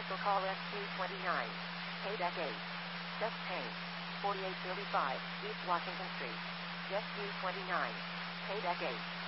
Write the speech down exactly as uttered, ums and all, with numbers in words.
So call S Q twenty-nine. K D E C eight. Chest pain. forty-eight thirty-five East Washington Street. S Q twenty-nine. K D E C eight.